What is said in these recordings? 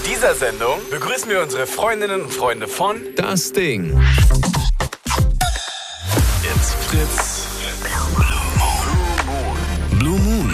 dieser Sendung begrüßen wir unsere Freundinnen und Freunde von Das Ding. It's Fritz Blue Moon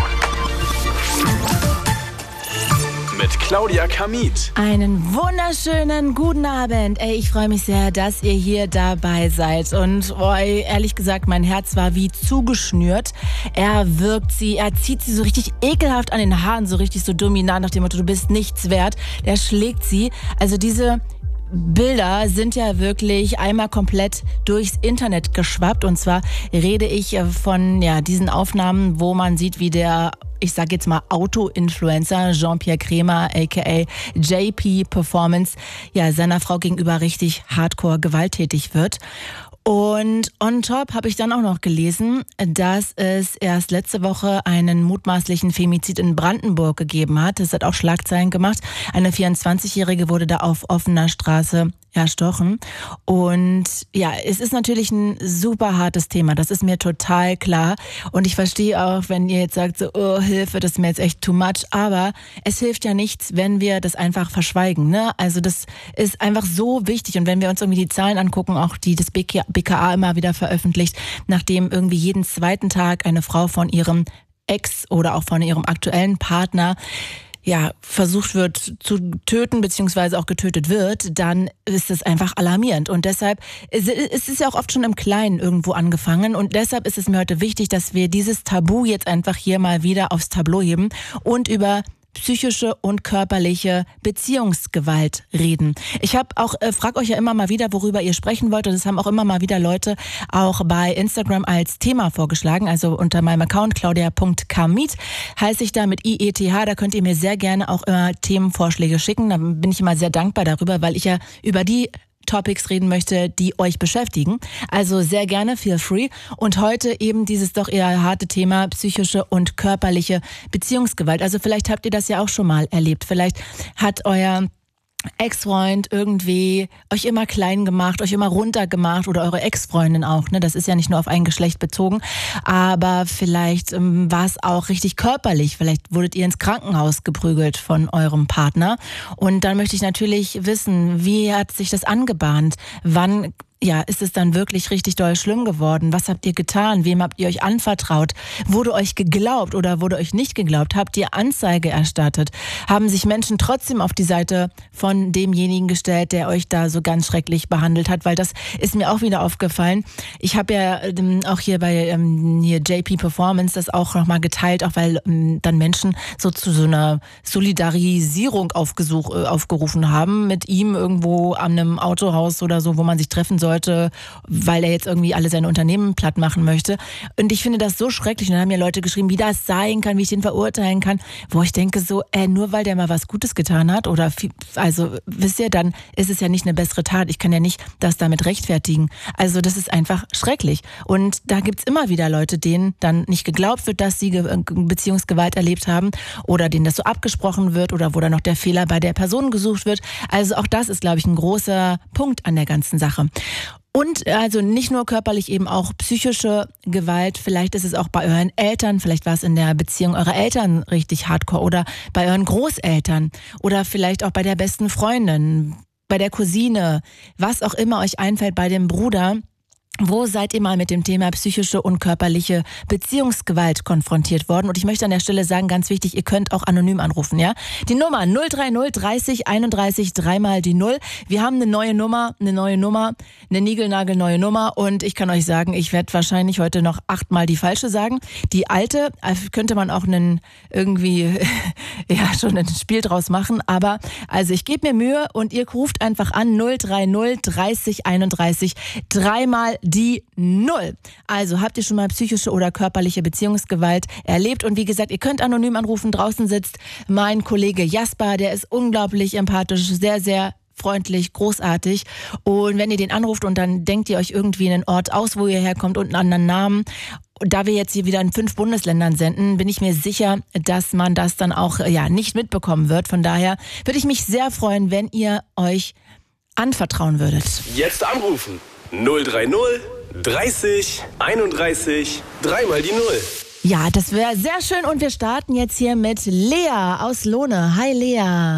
mit Claudia Kamit. Einen wunderschönen guten Abend. Ey, ich freue mich sehr, dass ihr hier dabei seid. Und ehrlich gesagt, mein Herz war wie zugeschnürt. Er zieht sie so richtig ekelhaft an den Haaren, so richtig so dominant nach dem Motto, du bist nichts wert. Der schlägt sie. Also diese Bilder sind ja wirklich einmal komplett durchs Internet geschwappt. Und zwar rede ich von diesen Aufnahmen, wo man sieht, wie der, ich sage jetzt mal Auto-Influencer Jean-Pierre Krämer aka JP Performance seiner Frau gegenüber richtig hardcore gewalttätig wird. Und on top habe ich dann auch noch gelesen, dass es erst letzte Woche einen mutmaßlichen Femizid in Brandenburg gegeben hat. Das hat auch Schlagzeilen gemacht. Eine 24-Jährige wurde da auf offener Straße erstochen. Und es ist natürlich ein super hartes Thema. Das ist mir total klar. Und ich verstehe auch, wenn ihr jetzt sagt, so, oh, Hilfe, das ist mir jetzt echt too much. Aber es hilft ja nichts, wenn wir das einfach verschweigen, ne? Also das ist einfach so wichtig. Und wenn wir uns irgendwie die Zahlen angucken, auch die das BKA immer wieder veröffentlicht, nachdem irgendwie jeden zweiten Tag eine Frau von ihrem Ex oder auch von ihrem aktuellen Partner versucht wird zu töten, beziehungsweise auch getötet wird, dann ist es einfach alarmierend. Und deshalb, es ist ja auch oft schon im Kleinen irgendwo angefangen. Und deshalb ist es mir heute wichtig, dass wir dieses Tabu jetzt einfach hier mal wieder aufs Tableau heben und über psychische und körperliche Beziehungsgewalt reden. Ich frage euch ja immer mal wieder, worüber ihr sprechen wollt, und es haben auch immer mal wieder Leute auch bei Instagram als Thema vorgeschlagen, also unter meinem Account claudia.kamit heiße ich da mit IETH, da könnt ihr mir sehr gerne auch immer Themenvorschläge schicken, da bin ich immer sehr dankbar darüber, weil ich ja über die Topics reden möchte, die euch beschäftigen. Also sehr gerne, feel free. Und heute eben dieses doch eher harte Thema psychische und körperliche Beziehungsgewalt. Also vielleicht habt ihr das ja auch schon mal erlebt. Vielleicht hat euer Ex-Freund irgendwie euch immer klein gemacht, euch immer runtergemacht oder eure Ex-Freundin auch, ne? Das ist ja nicht nur auf ein Geschlecht bezogen, aber vielleicht war es auch richtig körperlich, vielleicht wurdet ihr ins Krankenhaus geprügelt von eurem Partner und dann möchte ich natürlich wissen, wie hat sich das angebahnt, wann ist es dann wirklich richtig doll schlimm geworden? Was habt ihr getan? Wem habt ihr euch anvertraut? Wurde euch geglaubt oder wurde euch nicht geglaubt? Habt ihr Anzeige erstattet? Haben sich Menschen trotzdem auf die Seite von demjenigen gestellt, der euch da so ganz schrecklich behandelt hat? Weil das ist mir auch wieder aufgefallen. Ich habe ja auch hier bei JP Performance das auch nochmal geteilt, auch weil dann Menschen so zu so einer Solidarisierung aufgerufen haben mit ihm irgendwo an einem Autohaus oder so, wo man sich treffen soll, weil er jetzt irgendwie alle seine Unternehmen platt machen möchte. Und ich finde das so schrecklich. Und dann haben ja Leute geschrieben, wie das sein kann, wie ich den verurteilen kann. Wo ich denke so, nur weil der mal was Gutes getan hat oder, also wisst ihr, dann ist es ja nicht eine bessere Tat. Ich kann ja nicht das damit rechtfertigen. Also das ist einfach schrecklich. Und da gibt's immer wieder Leute, denen dann nicht geglaubt wird, dass sie Beziehungsgewalt erlebt haben oder denen das so abgesprochen wird oder wo dann noch der Fehler bei der Person gesucht wird. Also auch das ist, glaube ich, ein großer Punkt an der ganzen Sache. Und also nicht nur körperlich, eben auch psychische Gewalt. Vielleicht ist es auch bei euren Eltern, vielleicht war es in der Beziehung eurer Eltern richtig hardcore oder bei euren Großeltern oder vielleicht auch bei der besten Freundin, bei der Cousine, was auch immer euch einfällt, bei dem Bruder. Wo seid ihr mal mit dem Thema psychische und körperliche Beziehungsgewalt konfrontiert worden? Und ich möchte an der Stelle sagen, ganz wichtig, ihr könnt auch anonym anrufen, ja? Die Nummer 030 30 31 3 die 0. Wir haben eine neue Nummer, eine niegelnagelneue Nummer und ich kann euch sagen, ich werde wahrscheinlich heute noch 8-mal die falsche sagen. Die alte könnte man auch schon ein Spiel draus machen, aber also ich gebe mir Mühe und ihr ruft einfach an 030 30 31 3 die 0. Also habt ihr schon mal psychische oder körperliche Beziehungsgewalt erlebt? Und wie gesagt, ihr könnt anonym anrufen. Draußen sitzt mein Kollege Jasper, der ist unglaublich empathisch, sehr, sehr freundlich, großartig. Und wenn ihr den anruft und dann denkt ihr euch irgendwie einen Ort aus, wo ihr herkommt und einen anderen Namen, da wir jetzt hier wieder in 5 Bundesländern senden, bin ich mir sicher, dass man das dann auch nicht mitbekommen wird. Von daher würde ich mich sehr freuen, wenn ihr euch anvertrauen würdet. Jetzt anrufen. 030 30 31 3 die 0. Ja, das wäre sehr schön und wir starten jetzt hier mit Lea aus Lohne. Hi Lea.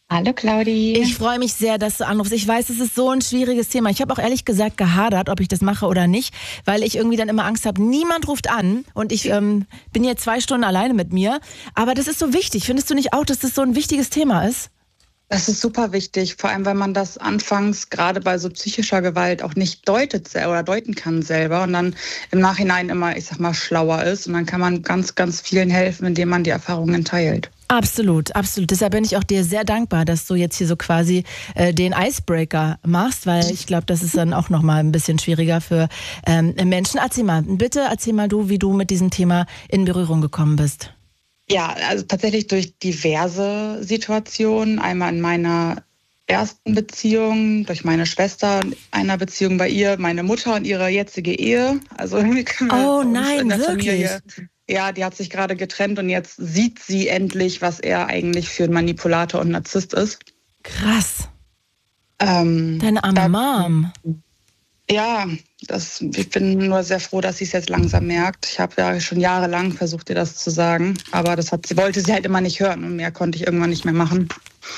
Hallo Claudi. Ich freue mich sehr, dass du anrufst. Ich weiß, es ist so ein schwieriges Thema. Ich habe auch ehrlich gesagt gehadert, ob ich das mache oder nicht, weil ich irgendwie dann immer Angst habe, niemand ruft an und ich bin jetzt 2 Stunden alleine mit mir. Aber das ist so wichtig. Findest du nicht auch, dass das so ein wichtiges Thema ist? Das ist super wichtig, vor allem weil man das anfangs gerade bei so psychischer Gewalt auch nicht deuten kann selber und dann im Nachhinein immer, ich sag mal, schlauer ist und dann kann man ganz, ganz vielen helfen, indem man die Erfahrungen teilt. Absolut, absolut. Deshalb bin ich auch dir sehr dankbar, dass du jetzt hier so quasi den Icebreaker machst, weil ich glaube, das ist dann auch nochmal ein bisschen schwieriger für Menschen. Bitte erzähl mal du, wie du mit diesem Thema in Berührung gekommen bist. Ja, also tatsächlich durch diverse Situationen. Einmal in meiner ersten Beziehung, durch meine Schwester, in einer Beziehung bei ihr, meine Mutter und ihre jetzige Ehe. Also irgendwie können wir Oh uns nein, in der wirklich? Familie, ja, die hat sich gerade getrennt und jetzt sieht sie endlich, was er eigentlich für ein Manipulator und Narzisst ist. Krass. Ähm, Deine arme Mom. Ja, ich bin nur sehr froh, dass sie es jetzt langsam merkt. Ich habe ja schon jahrelang versucht, ihr das zu sagen, aber wollte sie halt immer nicht hören und mehr konnte ich irgendwann nicht mehr machen.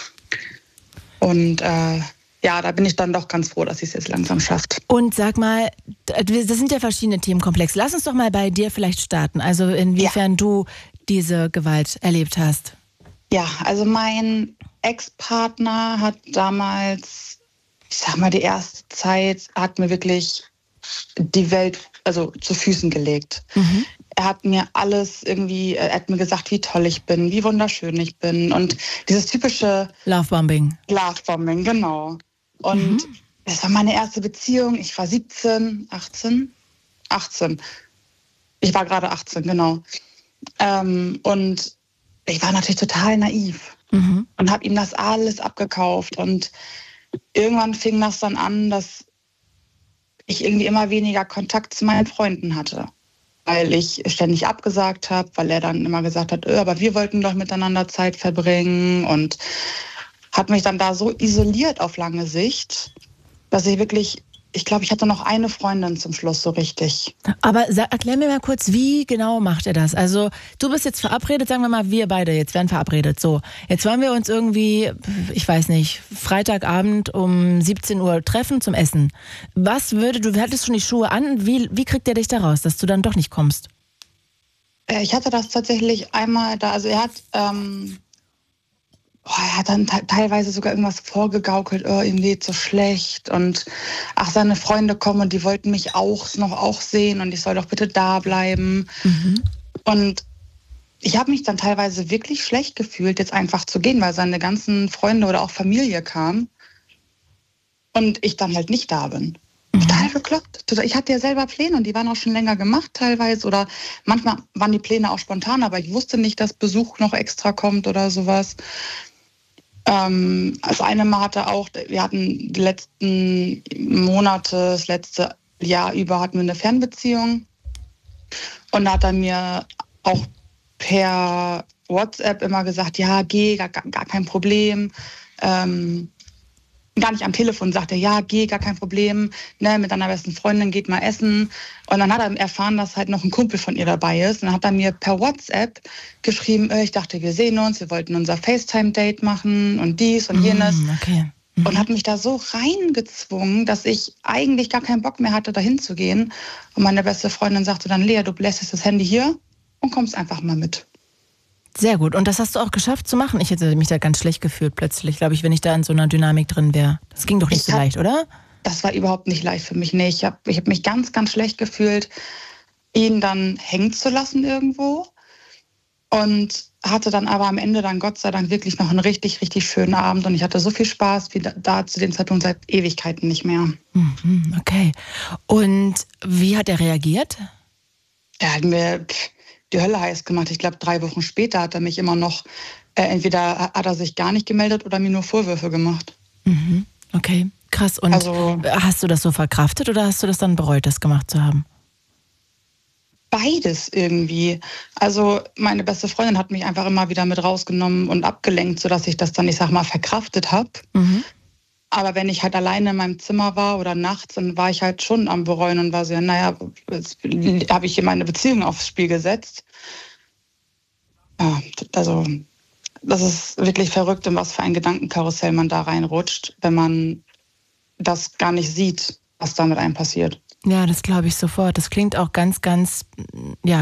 Und ja, da bin ich dann doch ganz froh, dass sie es jetzt langsam schafft. Und sag mal, das sind ja verschiedene Themenkomplexe. Lass uns doch mal bei dir vielleicht starten. Also inwiefern du diese Gewalt erlebt hast. Ja, also mein Ex-Partner hat damals, ich sag mal, die erste Zeit hat mir wirklich die Welt also zu Füßen gelegt. Mhm. Er hat mir alles irgendwie, er hat mir gesagt, wie toll ich bin, wie wunderschön ich bin und dieses typische Lovebombing. Lovebombing, genau. Und das war meine erste Beziehung. Ich war 18. Ich war gerade 18, genau. Und ich war natürlich total naiv und habe ihm das alles abgekauft. Und irgendwann fing das dann an, dass ich irgendwie immer weniger Kontakt zu meinen Freunden hatte. Weil ich ständig abgesagt habe, weil er dann immer gesagt hat, aber wir wollten doch miteinander Zeit verbringen und hat mich dann da so isoliert auf lange Sicht, dass ich glaube, ich hatte noch eine Freundin zum Schluss so richtig. Aber erklär mir mal kurz, wie genau macht er das? Also du bist jetzt verabredet, sagen wir mal, wir beide jetzt werden verabredet. So, jetzt wollen wir uns irgendwie, ich weiß nicht, Freitagabend um 17 Uhr treffen zum Essen. Du hattest schon die Schuhe an, wie kriegt er dich da raus, dass du dann doch nicht kommst? Ich hatte das tatsächlich einmal da, also er hat dann teilweise sogar irgendwas vorgegaukelt, ihm geht so schlecht und seine Freunde kommen und die wollten mich auch sehen und ich soll doch bitte da bleiben. Und ich habe mich dann teilweise wirklich schlecht gefühlt, jetzt einfach zu gehen, weil seine ganzen Freunde oder auch Familie kamen und ich dann halt nicht da bin. Total bekloppt. Ich hatte ja selber Pläne und die waren auch schon länger gemacht teilweise oder manchmal waren die Pläne auch spontan, aber ich wusste nicht, dass Besuch noch extra kommt oder sowas. Also eine Mal wir hatten die letzten Monate, das letzte Jahr über hatten wir eine Fernbeziehung und da hat er mir auch per WhatsApp immer gesagt, ja, geh, gar kein Problem. Gar nicht am Telefon, sagt er, ja, geh, gar kein Problem, ne, mit deiner besten Freundin geht mal essen. Und dann hat er erfahren, dass halt noch ein Kumpel von ihr dabei ist. Und dann hat er mir per WhatsApp geschrieben, ich dachte, wir sehen uns, wir wollten unser FaceTime-Date machen und dies und jenes. Okay. Und hat mich da so reingezwungen, dass ich eigentlich gar keinen Bock mehr hatte, dahin zu gehen. Und meine beste Freundin sagte dann, Lea, du lässt das Handy hier und kommst einfach mal mit. Sehr gut. Und das hast du auch geschafft zu machen? Ich hätte mich da ganz schlecht gefühlt plötzlich, glaube ich, wenn ich da in so einer Dynamik drin wäre. Das ging doch nicht so leicht, oder? Das war überhaupt nicht leicht für mich. Nee, ich hab mich ganz, ganz schlecht gefühlt, ihn dann hängen zu lassen irgendwo. Und hatte dann aber am Ende dann Gott sei Dank wirklich noch einen richtig, richtig schönen Abend. Und ich hatte so viel Spaß wie da zu dem Zeitpunkt seit Ewigkeiten nicht mehr. Okay. Und wie hat er reagiert? Er hat mir die Hölle heiß gemacht. Ich glaube, 3 Wochen später hat er mich immer noch, entweder hat er sich gar nicht gemeldet oder mir nur Vorwürfe gemacht. Okay, krass. Und hast du das so verkraftet oder hast du das dann bereut, das gemacht zu haben? Beides irgendwie. Also meine beste Freundin hat mich einfach immer wieder mit rausgenommen und abgelenkt, sodass ich das dann, ich sag mal, verkraftet habe. Aber wenn ich halt alleine in meinem Zimmer war oder nachts, dann war ich halt schon am Bereuen und war so, naja, jetzt habe ich hier meine Beziehung aufs Spiel gesetzt. Ja, also das ist wirklich verrückt, in was für ein Gedankenkarussell man da reinrutscht, wenn man das gar nicht sieht, was da mit einem passiert. Ja, das glaube ich sofort. Das klingt auch ganz, ganz, ja,